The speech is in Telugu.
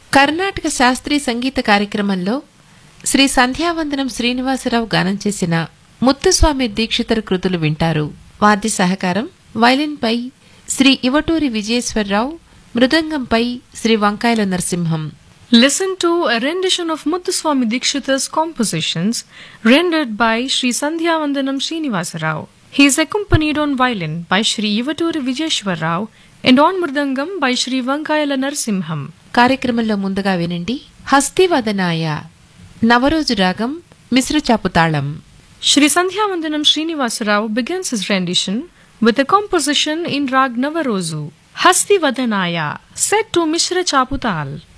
కర్ణాటక శాస్త్రీయ సంగీత కార్యక్రమంలో శ్రీ సంధ్యావందనం శ్రీనివాసరావు గానం చేసిన ముత్తుస్వామి దీక్షితర్ కృతులు వింటారు. వాద్య సహకారం వైలిన్పై శ్రీ ఇవటూరి విజయేశ్వరరావు, మృదంగంపై శ్రీ వంకాయల Narasimham. Listen to a rendition of Muthuswami Dikshitar's compositions rendered by Sri Sandhyavandanam Srinivasarao. He is accompanied on violin by Sri Ivaturi Vijayeshwarrao and on mridangam by Sri Vankayala Narasimham. కార్యక్రమంలో ముందుగా వినండి హస్తివదనాయ నవరోజు రాగం మిశ్ర చాపుతాళం. Sri Sandhyavandanam Srinivasarao begins his rendition with a composition in Rag Navarozu, Hasti Vadanaya, set to Mishra Chaputal.